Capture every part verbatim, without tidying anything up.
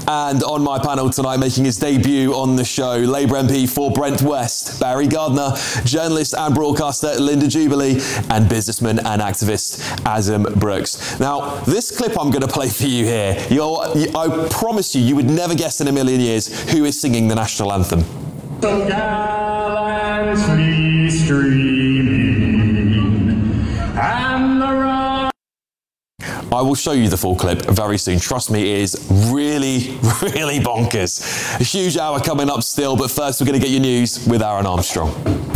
And on my panel tonight, making his debut on the show, Labour M P for Brent West, Barry Gardiner, journalist and broadcaster Linda Jubilee, and businessman and activist Azam Brooks. Now, this clip I'm going to play for you here, you're, I promise you, you would never guess in a million years who is singing the national anthem. So gallantly streaming, and the rock. I will show you the full clip very soon. Trust me, it is really, really bonkers. A huge hour coming up still, but first we're going to get your news with Aaron Armstrong.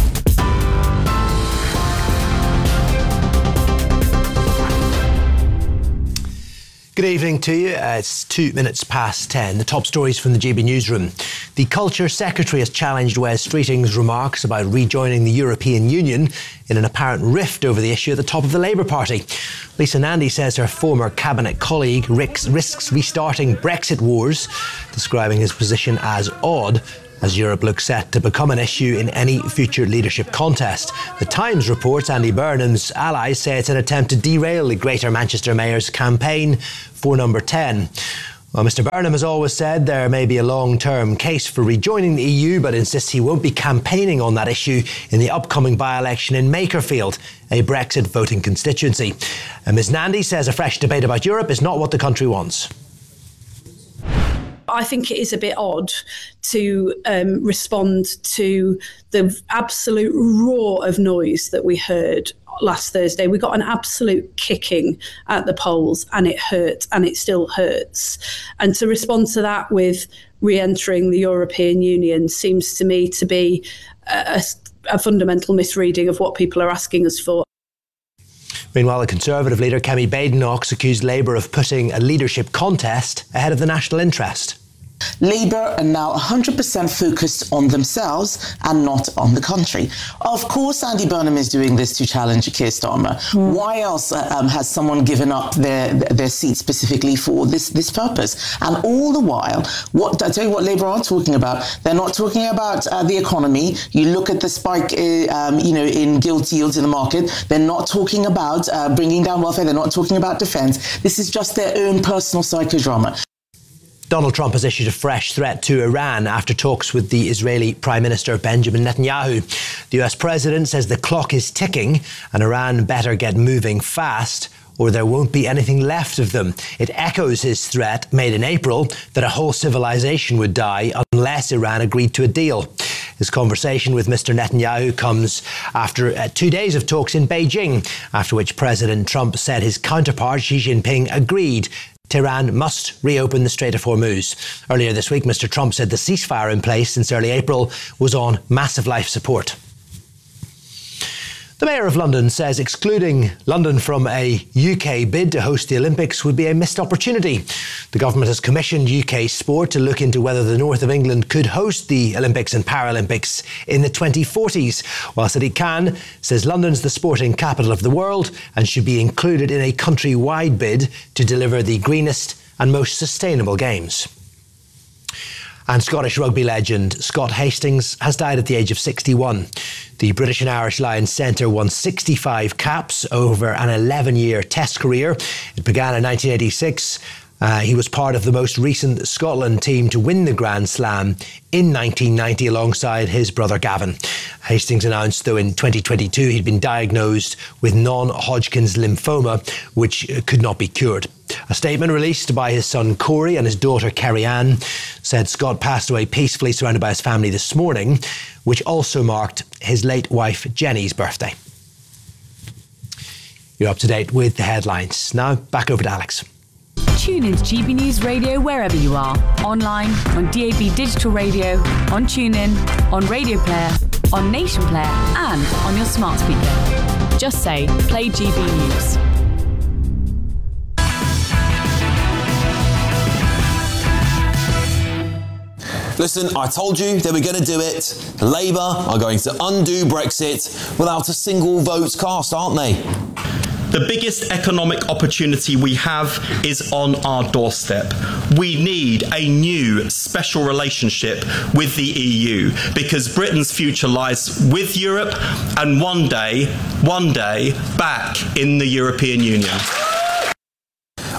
Good evening to you. Uh, it's two minutes past ten. The top stories from the G B newsroom. The Culture Secretary has challenged Wes Streeting's remarks about rejoining the European Union in an apparent rift over the issue at the top of the Labour Party. Lisa Nandy says her former cabinet colleague risks, risks restarting Brexit wars, describing his position as odd, as Europe looks set to become an issue in any future leadership contest. The Times reports Andy Burnham's allies say it's an attempt to derail the Greater Manchester Mayor's campaign for number ten. Well, Mr Burnham has always said there may be a long-term case for rejoining the E U, but insists he won't be campaigning on that issue in the upcoming by-election in Makerfield, a Brexit voting constituency. And Miz Nandy says a fresh debate about Europe is not what the country wants. I think it is a bit odd to um, respond to the absolute roar of noise that we heard last Thursday. We got an absolute kicking at the polls, and it hurt, and it still hurts. And to respond to that with re-entering the European Union seems to me to be a, a fundamental misreading of what people are asking us for. Meanwhile, the Conservative leader Kemi Badenoch accused Labour of putting a leadership contest ahead of the national interest. Labour are now one hundred percent focused on themselves and not on the country. Of course, Andy Burnham is doing this to challenge Keir Starmer. Mm. Why else um, has someone given up their their seat specifically for this, this purpose? And all the while, what I tell you what Labour are talking about. They're not talking about uh, the economy. You look at the spike, uh, um, you know, in gilt yields in the market. They're not talking about uh, bringing down welfare. They're not talking about defence. This is just their own personal psychodrama. Donald Trump has issued a fresh threat to Iran after talks with the Israeli Prime Minister Benjamin Netanyahu. The U S president says the clock is ticking and Iran better get moving fast or there won't be anything left of them. It echoes his threat made in April that a whole civilization would die unless Iran agreed to a deal. His conversation with Mister Netanyahu comes after uh, two days of talks in Beijing, after which President Trump said his counterpart Xi Jinping agreed Tehran must reopen the Strait of Hormuz. Earlier this week, Mister Trump said the ceasefire in place since early April was on massive life support. The Mayor of London says excluding London from a U K bid to host the Olympics would be a missed opportunity. The government has commissioned U K Sport to look into whether the north of England could host the Olympics and Paralympics in the twenty forties, while Sadiq Khan says London's the sporting capital of the world and should be included in a country-wide bid to deliver the greenest and most sustainable games. And Scottish rugby legend Scott Hastings has died at the age of sixty-one. The British and Irish Lions centre won sixty-five caps over an eleven-year Test career. It began in nineteen eighty-six. Uh, he was part of the most recent Scotland team to win the Grand Slam in nineteen ninety alongside his brother Gavin. Hastings announced, though, in twenty twenty-two he'd been diagnosed with non-Hodgkin's lymphoma, which could not be cured. A statement released by his son Corey and his daughter Kerry Ann said Scott passed away peacefully surrounded by his family this morning, which also marked his late wife Jenny's birthday. You're up to date with the headlines. Now, back over to Alex. Tune in to G B News Radio wherever you are. Online, on D A B Digital Radio, on TuneIn, on Radio Player, on Nation Player and on your smart speaker. Just say, play G B News. Listen, I told you they were going to do it. Labour are going to undo Brexit without a single vote cast, aren't they? The biggest economic opportunity we have is on our doorstep. We need a new special relationship with the E U because Britain's future lies with Europe and one day, one day, back in the European Union.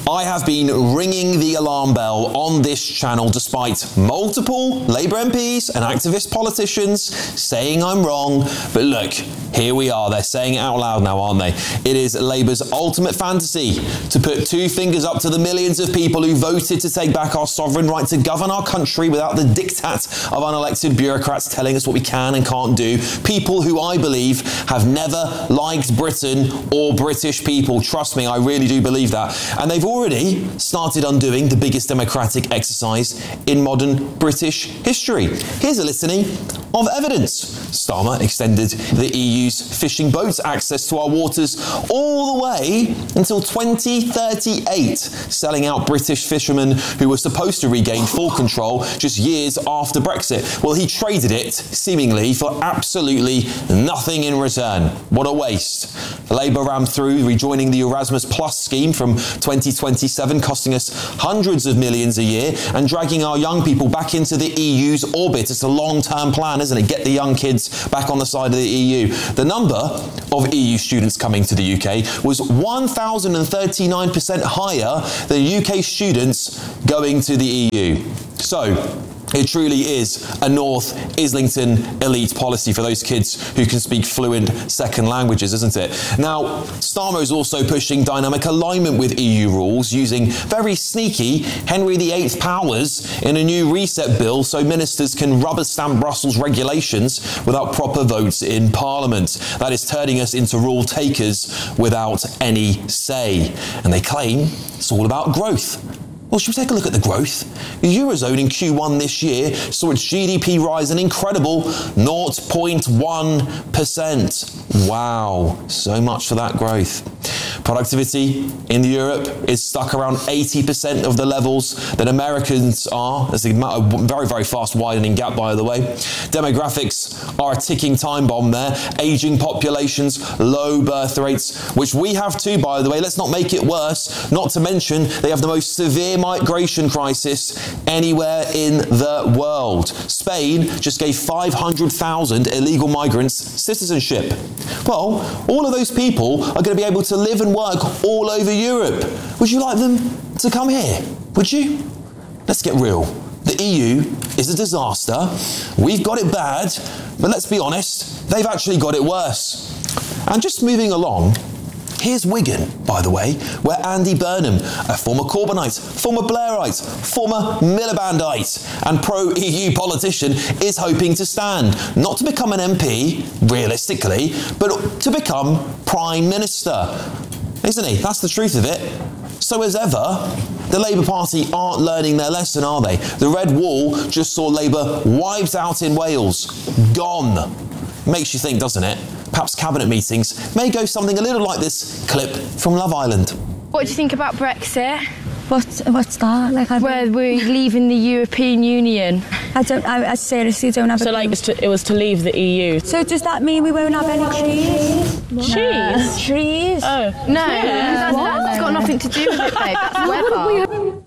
I have been ringing the alarm bell on this channel despite multiple Labour M Ps and activist politicians saying I'm wrong. But look, here we are. They're saying it out loud now, aren't they? It is Labour's ultimate fantasy to put two fingers up to the millions of people who voted to take back our sovereign right to govern our country without the diktat of unelected bureaucrats telling us what we can and can't do. People who I believe have never liked Britain or British people. Trust me, I really do believe that. And they've already started undoing the biggest democratic exercise in modern British history. Here's a litany of evidence. Starmer extended the E U's fishing boats access to our waters all the way until twenty thirty-eight, selling out British fishermen who were supposed to regain full control just years after Brexit. Well, he traded it, seemingly, for absolutely nothing in return. What a waste. Labour rammed through rejoining the Erasmus Plus scheme from twenty twenty-seven, costing us hundreds of millions a year and dragging our young people back into the E U's orbit. It's a long-term plan, isn't it? Get the young kids back on the side of the E U. The number of E U students coming to the U K was one thousand thirty-nine percent higher than U K students going to the E U. So, it truly is a North Islington elite policy for those kids who can speak fluent second languages, isn't it? Now, Starmer is also pushing dynamic alignment with E U rules, using very sneaky Henry the eighth powers in a new reset bill so ministers can rubber stamp Brussels regulations without proper votes in Parliament. That is turning us into rule takers without any say. And they claim it's all about growth. Well, should we take a look at the growth? The Eurozone in Q one this year saw its G D P rise an incredible zero point one percent. Wow, so much for that growth. Productivity in Europe is stuck around eighty percent of the levels that Americans are. There's a very, very fast widening gap, by the way. Demographics are a ticking time bomb there. Aging populations, low birth rates, which we have too, by the way. Let's not make it worse. Not to mention, they have the most severe migration crisis anywhere in the world. Spain just gave five hundred thousand illegal migrants citizenship. Well, all of those people are going to be able to live and work all over Europe. Would you like them to come here? Would you? Let's get real. The E U is a disaster. We've got it bad, but let's be honest, they've actually got it worse. And just moving along, here's Wigan, by the way, where Andy Burnham, a former Corbynite, former Blairite, former Milibandite and pro-E U politician, is hoping to stand. Not to become an M P, realistically, but to become Prime Minister. Isn't he? That's the truth of it. So as ever, the Labour Party aren't learning their lesson, are they? The Red Wall just saw Labour wiped out in Wales. Gone. Makes you think, doesn't it? Perhaps cabinet meetings may go something a little like this clip from Love Island. What do you think about Brexit? What's, what's that? Like, I Where we're leaving the European Union. I don't. I, I seriously don't have. So, a like, it's to, it was to leave the E U. So does that mean we won't have any trees? Trees? Trees? Oh no, that's, that's got nothing to do with it, babe. That's weather.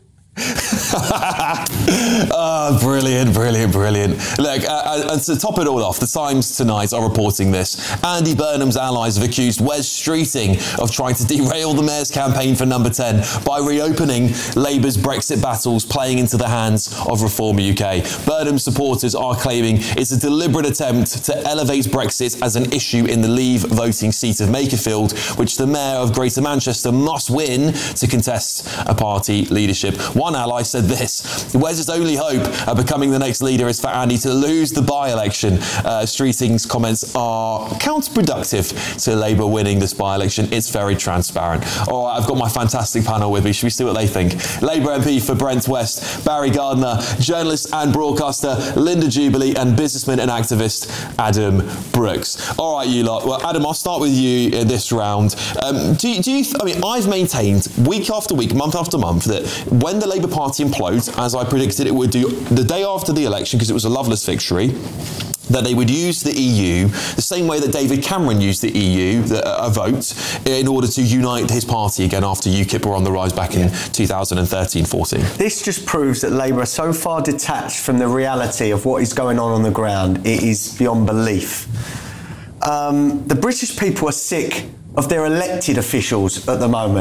Oh, brilliant, brilliant, brilliant. Look, uh, and to top it all off, the Times tonight are reporting this. Andy Burnham's allies have accused Wes Streeting of trying to derail the Mayor's campaign for number ten by reopening Labour's Brexit battles, playing into the hands of Reform U K. Burnham's supporters are claiming it's a deliberate attempt to elevate Brexit as an issue in the Leave voting seat of Makerfield, which the Mayor of Greater Manchester must win to contest a party leadership. One ally said this: Wes's only hope of becoming the next leader is for Andy to lose the by-election. Uh, Streeting's comments are counterproductive to Labour winning this by-election. It's very transparent. All right, I've got my fantastic panel with me. Should we see what they think? Labour M P for Brent West, Barry Gardiner, journalist and broadcaster Linda Jubilee, and businessman and activist Adam Brooks. All right, you lot. Well, Adam, I'll start with you in this round. Um, do, do you? Th- I mean, I've maintained week after week, month after month, that when the Labour Party implodes, as I predicted it would do the day after the election, because it was a loveless victory, that they would use the E U the same way that David Cameron used the E U, the, a vote, in order to unite his party again after UKIP were on the rise back in two thousand thirteen fourteen. This just proves that Labour are so far detached from the reality of what is going on on the ground. It is beyond belief. Um, the British people are sick of their elected officials at the moment.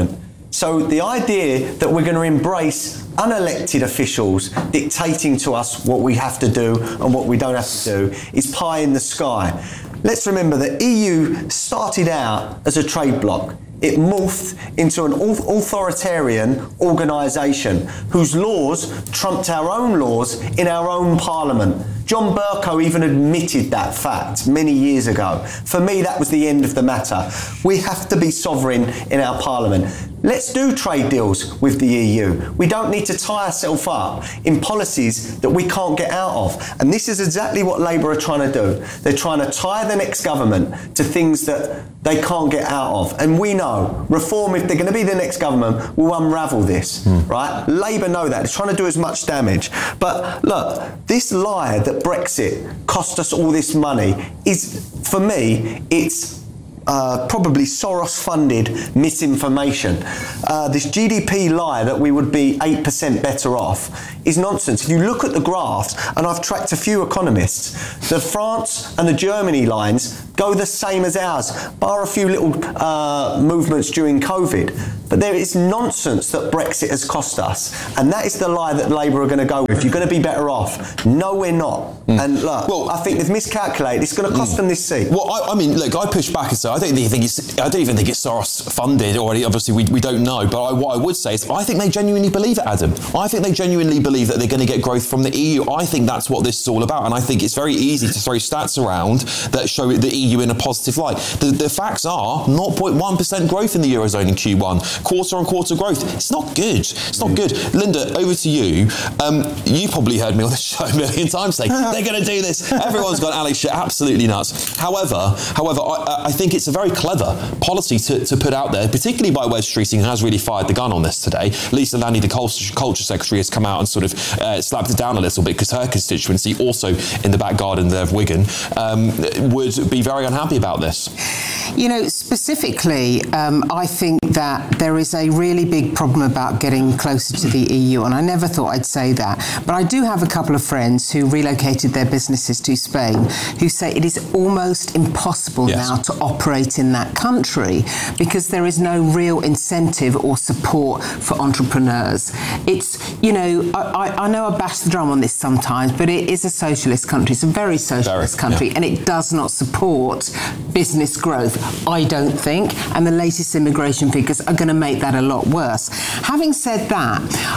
So the idea that we're going to embrace unelected officials dictating to us what we have to do and what we don't have to do is pie in the sky. Let's remember that E U started out as a trade bloc. It morphed into an authoritarian organisation whose laws trumped our own laws in our own parliament. John Bercow even admitted that fact many years ago. For me, that was the end of the matter. We have to be sovereign in our parliament. Let's do trade deals with the E U. We don't need to tie ourselves up in policies that we can't get out of. And this is exactly what Labour are trying to do. They're trying to tie the next government to things that they can't get out of. And we know Reform, if they're going to be the next government, will unravel this, mm. right? Labour know that. They're trying to do as much damage. But look, this lie that Brexit cost us all this money is, for me, it's Uh, probably Soros-funded misinformation. Uh, this G D P lie that we would be eight percent better off is nonsense. If you look at the graphs, and I've tracked a few economists, the France and the Germany lines go the same as ours, bar a few little uh, movements during COVID. But there is nonsense that Brexit has cost us. And that is the lie that Labour are going to go with. You're going to be better off. No, we're not. Mm. And look, well, I think they've miscalculated. It's going to cost mm. them this seat. Well, I, I mean, look, I push back and say I don't even think it's, I don't even think it's Soros funded, or obviously we, we don't know. But I, what I would say is I think they genuinely believe it, Adam. I think they genuinely believe that they're going to get growth from the E U. I think that's what this is all about. And I think it's very easy to throw stats around that show the E U in a positive light. The, the facts are zero point one percent growth in the Eurozone in Q one. Quarter on quarter growth. It's not good. It's not good. Linda, over to you. Um, you probably heard me on the show a million times saying they're going to do this. Everyone's gone, Alex, shit, absolutely nuts. However, however, I, I think it's a very clever policy to, to put out there, particularly by Wes Streeting, who has really fired the gun on this today. Lisa Landy, the culture, culture secretary, has come out and sort of uh, slapped it down a little bit because her constituency, also in the back garden there of Wigan, um, would be very unhappy about this. You know, specifically, um, I think that there is a really big problem about getting closer to the E U, and I never thought I'd say that. But I do have a couple of friends who relocated their businesses to Spain who say it is almost impossible yes. now to operate in that country because there is no real incentive or support for entrepreneurs. It's, you know, I, I know I bash the drum on this sometimes, but it is a socialist country. It's a very socialist very, country, yeah. and it does not support business growth, I don't think, and the latest immigration figures are going to make that a lot worse. Having said that,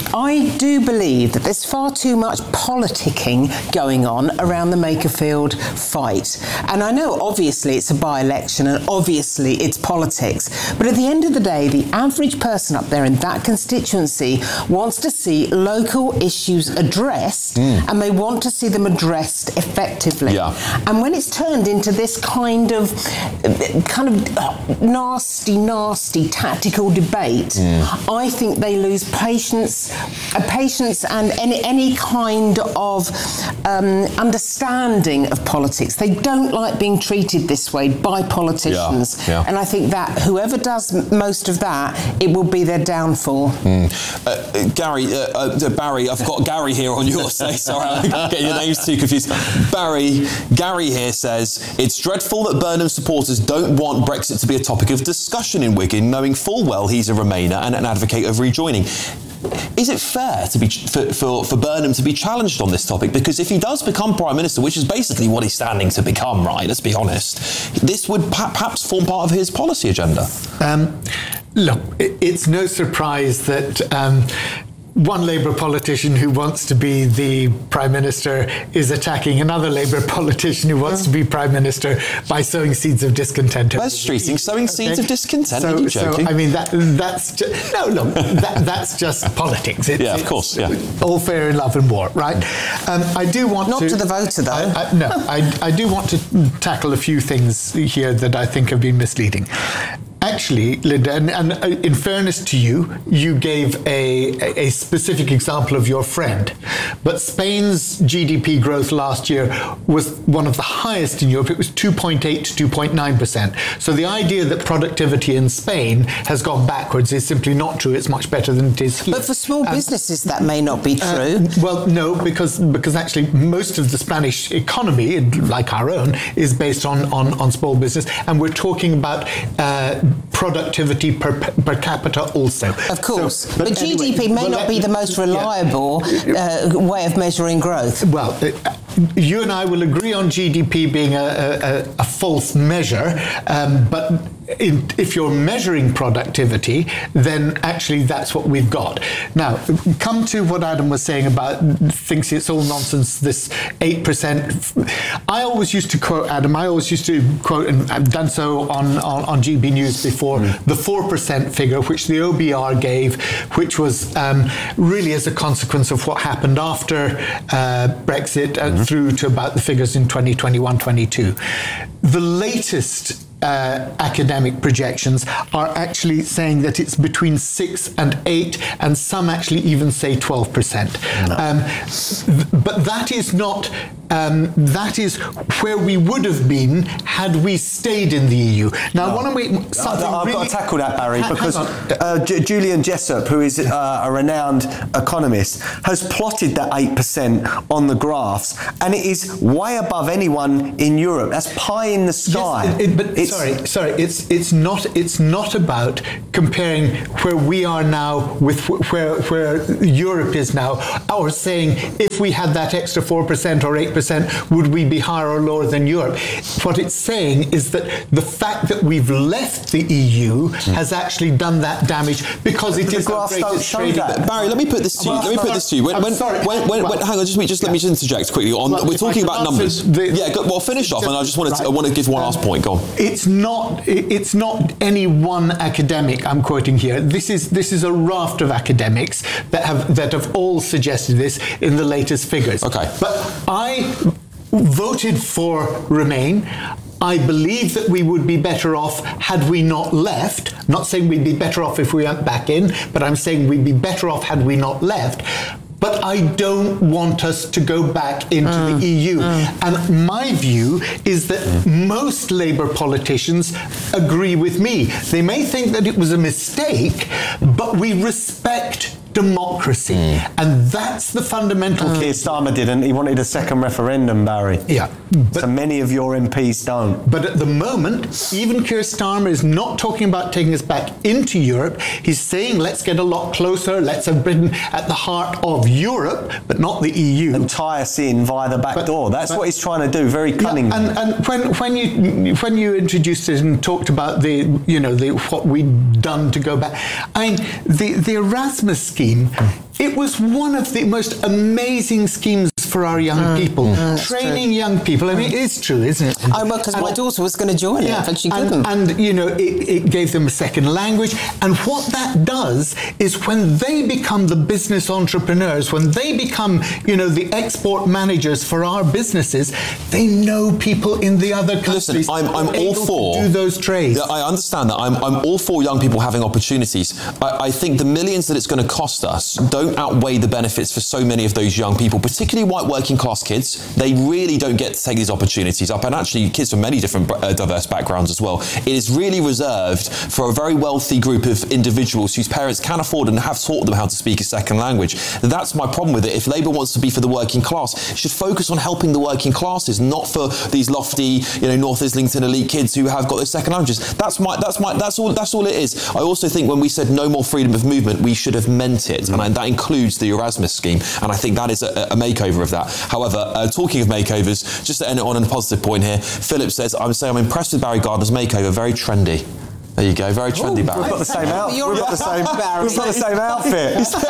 I do believe that there's far too much politicking going on around the Makerfield fight. And I know, obviously, it's a by-election and obviously it's politics. But at the end of the day, the average person up there in that constituency wants to see local issues addressed mm. and they want to see them addressed effectively. Yeah. And when it's turned into this kind of kind of nasty, nasty tactical debate, mm. I think they lose patience, uh, patience and any, any kind of um, understanding of politics. They don't like being treated this way by politicians. Yeah, yeah. And I think that whoever does m- most of that, it will be their downfall. Mm. Uh, uh, Gary, uh, uh, Barry, I've got Gary here on your say. Sorry, I'm getting your names too confused. Barry, Gary here says, it's dreadful that Burnham supporters don't want Brexit to be a topic of discussion in Wigan, knowing full well he's a Remainer and an advocate of rejoining. Is it fair to be for, for, for Burnham to be challenged on this topic? Because if he does become Prime Minister, which is basically what he's standing to become, right, let's be honest, this would perhaps form part of his policy agenda. Um, look, it's no surprise that um, one Labour politician who wants to be the Prime Minister is attacking another Labour politician who wants to be Prime Minister by sowing seeds of discontent. Wes Streeting sowing seeds okay. of discontent? So, Are you joking? So, I mean, that, that's just, no, look, that, that's just politics. It's, yeah, of course, yeah. All fair in love and war, right? Um, I do want Not to... Not to the voter, though. I, I, no, I, I do want to tackle a few things here that I think have been misleading. Actually, Linda, and, and in fairness to you, you gave a, a specific example of your friend. But Spain's G D P growth last year was one of the highest in Europe. It was two point eight to two point nine percent. So the idea that productivity in Spain has gone backwards is simply not true. It's much better than it is here. But for small um, businesses, that may not be true. Uh, well, no, because because actually most of the Spanish economy, like our own, is based on, on, on small business. And we're talking about uh, productivity per, per capita also. Of course. So, but, but G D P anyway, may well, not be the most reliable yeah. uh, way of measuring growth. Well, uh, you and I will agree on G D P being a, a, a false measure, um, but in, if you're measuring productivity, then actually that's what we've got. Now, come to what Adam was saying about thinks it's all nonsense, this eight percent. I always used to quote, Adam, I always used to quote, and I've done so on, on, on G B News before, mm. the four percent figure, which the O B R gave, which was um, really as a consequence of what happened after uh, Brexit and mm-hmm. through to about the figures in twenty twenty-one twenty-two. The latest Uh, academic projections are actually saying that it's between six and eight, and some actually even say twelve percent. No. Um, th- but that is not. Um, that is where we would have been had we stayed in the E U. Now, no. why don't we? Something I've really, got to tackle that, Barry, ha- because uh, J- Julian Jessup, who is uh, a renowned economist, has plotted that eight percent on the graphs, and it is way above anyone in Europe. That's pie in the sky. Yes, it, it, but it's, sorry, sorry, it's it's not it's not about comparing where we are now with where where Europe is now, or saying if we had that extra four percent or eight percent, would we be higher or lower than Europe? What it's saying is that the fact that we've left the E U mm. has actually done that damage because it the is our greatest trading. Barry, let me put this to you. Let me put this to you. When, when, when, when, when, hang on, just, just let me just interject quickly. On, well, we're talking about numbers. The, yeah, go, well, finish off, and I just wanted right. to, I want to give one last point. Go on. It's not. It's not any one academic I'm quoting here. This is this is a raft of academics that have that have all suggested this in the latest figures. Okay, but I voted for Remain. I believe that we would be better off had we not left. I'm not saying we'd be better off if we went back in, but I'm saying we'd be better off had we not left. But I don't want us to go back into mm. the E U. Mm. And my view is that mm. most Labour politicians agree with me. They may think that it was a mistake, but we respect democracy. Mm. And that's the fundamental... Keir Starmer didn't. He wanted a second referendum, Barry. Yeah. But, so many of your M Ps don't. But at the moment, even Keir Starmer is not talking about taking us back into Europe. He's saying, let's get a lot closer. Let's have Britain at the heart of Europe, but not the E U. And tie us in via the back but, door. That's but, what he's trying to do, very cunningly. Yeah, and and when, when, you, when you introduced it and talked about the, you know, the, what we'd done to go back, I mean, the, the Erasmus scheme, it was one of the most amazing schemes for our young mm, people, mm, training true. young people. I mean, it is true, isn't it? I well, because my daughter was going to join yeah, it, but she couldn't. And, and you know, it, it gave them a second language. And what that does is when they become the business entrepreneurs, when they become, you know, the export managers for our businesses, they know people in the other countries. Listen, I'm, I'm all for to do those trades. I understand that. I'm, I'm all for young people having opportunities. I, I think the millions that it's going to cost us don't outweigh the benefits for so many of those young people, particularly white working class kids. They really don't get to take these opportunities up, and actually kids from many different uh, diverse backgrounds as well. It is really reserved for a very wealthy group of individuals whose parents can afford and have taught them how to speak a second language. That's my problem with it. If Labour wants to be for the working class, it should focus on helping the working classes, not for these lofty, you know, North Islington elite kids who have got those second languages. That's my, that's my, that's all, that's all it is. I also think when we said no more freedom of movement, we should have meant it, and I, that includes the Erasmus scheme, and I think that is a, a makeover of that. However, uh, talking of makeovers, just to end it on a positive point here, Philip says, I would say I'm impressed with Barry Gardner's makeover, very trendy. There you go, very trendy, Ooh, Barry. We've got the same outfit. We've got the same, we've got the same outfit.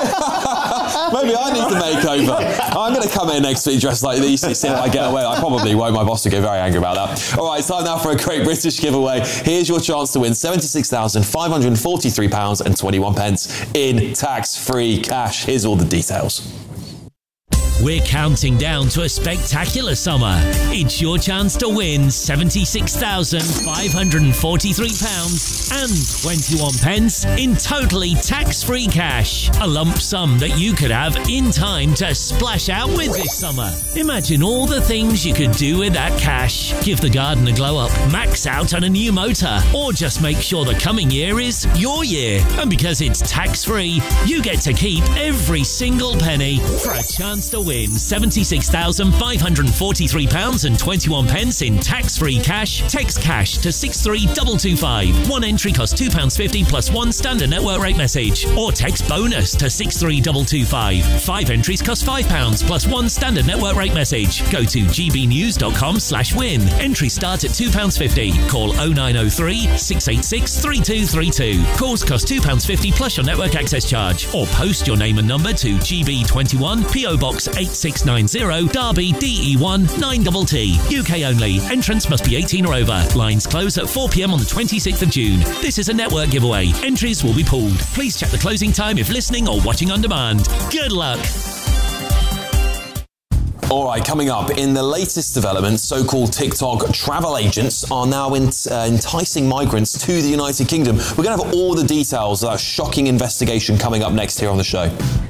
Maybe I need the makeover. I'm going to come in next week dressed like these, see how I get away. I probably won't. My boss will get very angry about that. All right, it's time now for a Great British giveaway. Here's your chance to win seventy-six thousand five hundred forty-three pounds and twenty-one pence in tax-free cash. Here's all the details. We're counting down to a spectacular summer. It's your chance to win seventy-six thousand five hundred forty-three pounds and twenty-one pence in totally tax-free cash. A lump sum that you could have in time to splash out with this summer. Imagine all the things you could do with that cash. Give the garden a glow up, max out on a new motor, or just make sure the coming year is your year. And because it's tax-free, you get to keep every single penny for a chance to win win seventy-six thousand five hundred forty-three pounds and twenty-one pence in tax-free cash. Text cash to six three two two five. One entry costs two pounds fifty plus one standard network rate message. Or text bonus to six three two two five. Five entries cost five pounds plus one standard network rate message. Go to gbnews.com slash win. Entries start at two pounds fifty. Call oh nine oh three, six eight six, three two three two. Calls cost two pounds fifty plus your network access charge. Or post your name and number to G B twenty-one, P O Box eight six nine zero, Derby, D E one nine T T. U K only. Entrance must be eighteen or over. Lines close at four p.m. on the twenty-sixth of June. This is a network giveaway. Entries will be pulled. Please check the closing time if listening or watching on demand. Good luck. All right, coming up, in the latest development, so-called TikTok travel agents are now ent- uh, enticing migrants to the United Kingdom. We're going to have all the details of that shocking investigation coming up next here on the show.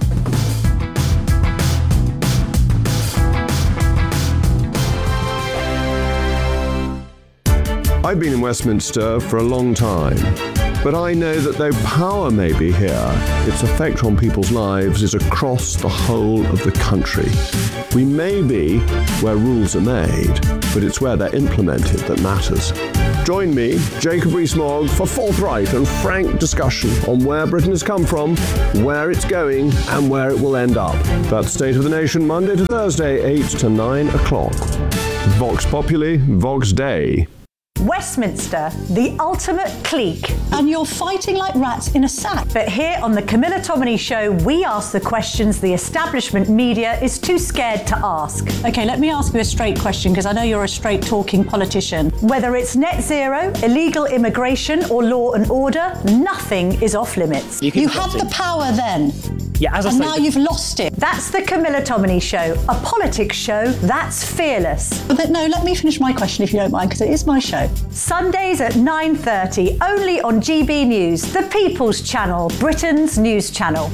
I've been in Westminster for a long time, but I know that though power may be here, its effect on people's lives is across the whole of the country. We may be where rules are made, but it's where they're implemented that matters. Join me, Jacob Rees-Mogg, for forthright and frank discussion on where Britain has come from, where it's going, and where it will end up. That's State of the Nation, Monday to Thursday, eight to nine o'clock. Vox Populi, Vox Dei. Westminster, the ultimate clique. And you're fighting like rats in a sack. But here on the Camilla Tominey Show, we ask the questions the establishment media is too scared to ask. OK, let me ask you a straight question, because I know you're a straight-talking politician. Whether it's net zero, illegal immigration or law and order, nothing is off-limits. You, you had the power then. Yeah, as I and say, now you've lost it. That's the Camilla Tominey Show, a politics show that's fearless. But no, let me finish my question if you don't mind, because it is my show. Sundays at nine thirty, only on G B News, the People's Channel, Britain's news channel.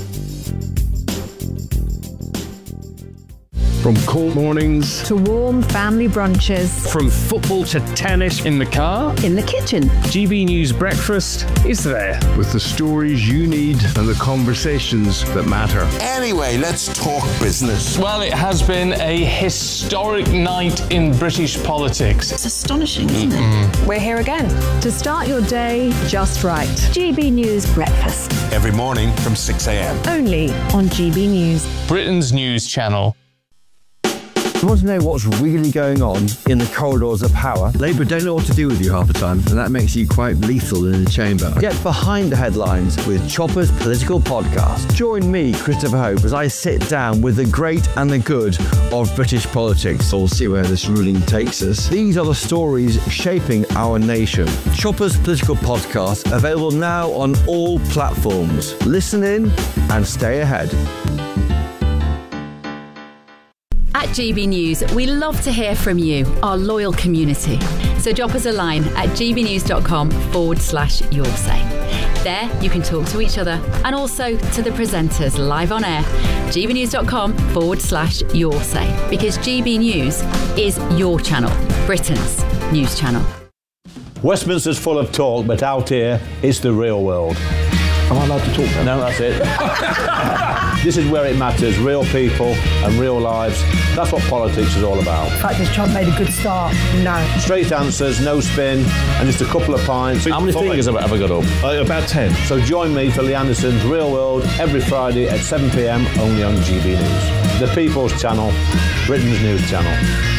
From cold mornings to warm family brunches. From football to tennis in the car. In the kitchen. G B News Breakfast is there. With the stories you need and the conversations that matter. Anyway, let's talk business. Well, it has been a historic night in British politics. It's astonishing, isn't it? We're here again to start your day just right. G B News Breakfast. Every morning from six a.m. Only on G B News. Britain's news channel. You want to know what's really going on in the corridors of power? Labour don't know what to do with you half the time, and that makes you quite lethal in the chamber. Get behind the headlines with Chopper's Political Podcast. Join me, Christopher Hope, as I sit down with the great and the good of British politics. We'll see where this ruling takes us. These are the stories shaping our nation. Chopper's Political Podcast, available now on all platforms. Listen in and stay ahead. At G B News, we love to hear from you, our loyal community. So drop us a line at gbnews.com forward slash your say. There, you can talk to each other and also to the presenters live on air. gbnews.com forward slash your say. Because G B News is your channel, Britain's news channel. Westminster's full of talk, but out here, it's the real world. Am I allowed to talk now? No, that's it. This is where it matters, real people and real lives. That's what politics is all about. In fact, has Trump made a good start? No. Straight answers, no spin, and just a couple of pints. How many fingers have I ever got up? Uh, about ten. So join me for Lee Anderson's Real World every Friday at seven p.m. only on G B News. The People's Channel, Britain's news channel.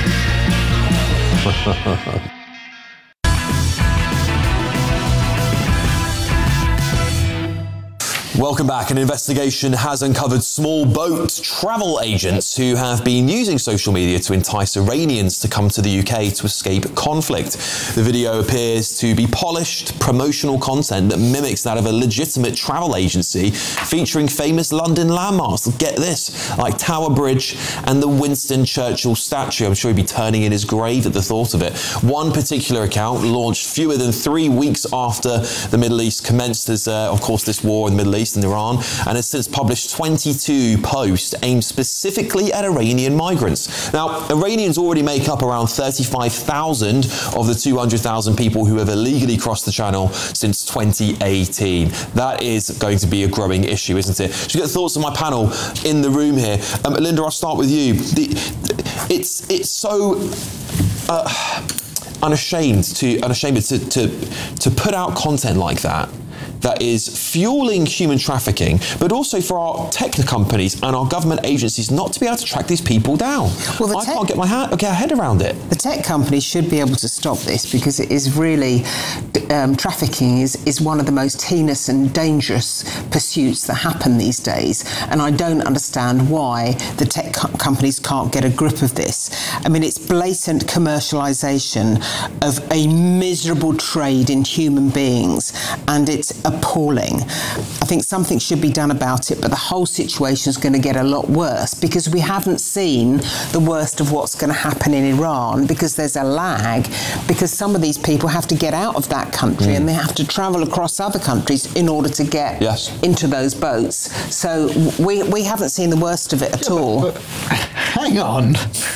Welcome back. An investigation has uncovered small boat travel agents who have been using social media to entice Iranians to come to the U K to escape conflict. The video appears to be polished promotional content that mimics that of a legitimate travel agency, featuring famous London landmarks. Get this, like Tower Bridge and the Winston Churchill statue. I'm sure he'd be turning in his grave at the thought of it. One particular account, launched fewer than three weeks after the Middle East commenced, as uh, of course this war in the Middle East based in Iran and has since published twenty-two posts aimed specifically at Iranian migrants. Now, Iranians already make up around thirty-five thousand of the two hundred thousand people who have illegally crossed the channel since twenty eighteen. That is going to be a growing issue, isn't it? Should we get thoughts of my panel in the room here? Um, Linda, I'll start with you. The, it's it's so uh, unashamed to unashamed to, to to put out content like that. That is fueling human trafficking, but also for our tech companies and our government agencies not to be able to track these people down. Well, the I tech, can't get my ha- get a head around it. The tech companies should be able to stop this because it is really, um, trafficking is, is one of the most heinous and dangerous pursuits that happen these days. And I don't understand why the tech co- companies can't get a grip of this. I mean, it's blatant commercialisation of a miserable trade in human beings, and it's appalling. I think something should be done about it, but the whole situation is going to get a lot worse because we haven't seen the worst of what's going to happen in Iran because there's a lag, because some of these people have to get out of that country mm. and they have to travel across other countries in order to get yes. into those boats. So we we haven't seen the worst of it at yeah, all. But, but, hang on.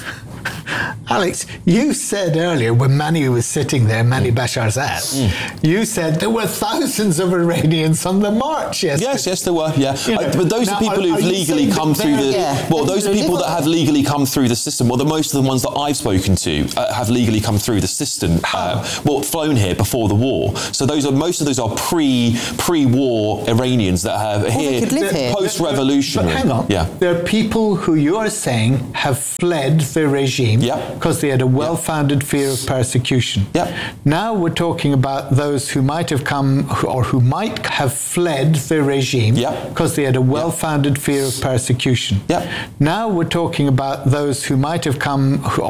Alex, you said earlier when Mani was sitting there, Mani Basharzad, mm. you said there were thousands of Iranians on the march yesterday. Yes, yes, there were, yeah. You know, uh, but those now, are people are, who've are legally come through the... Yeah. Well, those are people that have legally come through the system. Well, the most of the ones that I've spoken to uh, have legally come through the system. Uh, well, flown here before the war. So those are most of those are pre, pre-war Iranians that have well, here, here. post-revolutionary. But hang on. Yeah. There are people who you are saying have fled the regime because they had a well-founded fear of persecution. Yep. Now we're talking about those who might have come or who might have fled the regime because yep. they had a well-founded yep. fear of persecution. Yep. Now we're talking about those who might have come